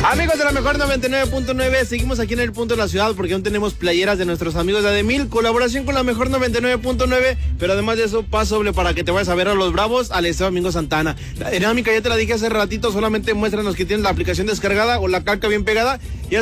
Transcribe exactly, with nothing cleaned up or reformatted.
Amigos de la mejor noventa y nueve punto nueve, seguimos aquí en el punto de la ciudad porque aún tenemos playeras de nuestros amigos de Ademil, colaboración con la mejor noventa y nueve punto nueve, pero además de eso, paso doble para que te vayas a ver a los Bravos al Estadio Domingo Santana. La dinámica ya te la dije hace ratito, solamente muéstranos que tienes la aplicación descargada o la calca bien pegada y